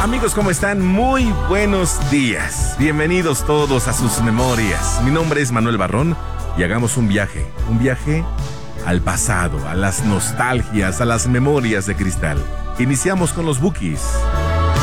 Amigos, ¿cómo están? Muy buenos días. Bienvenidos todos a sus memorias. Mi nombre es Manuel Barrón y hagamos un viaje al pasado, a las nostalgias, a las memorias de cristal. Iniciamos con los Bukis.